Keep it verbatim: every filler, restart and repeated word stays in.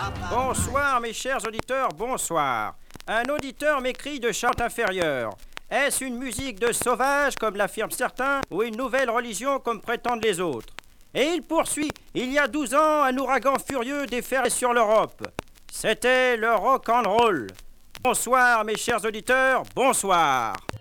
Bonsoir mes chers auditeurs, bonsoir. Un auditeur m'écrit de charte inférieure. Est-ce une musique de sauvage comme l'affirment certains ou une nouvelle religion comme prétendent les autres? Et il poursuit, il y a douze ans, un ouragan furieux déferlait sur l'Europe. C'était le rock and roll. Bonsoir mes chers auditeurs, bonsoir.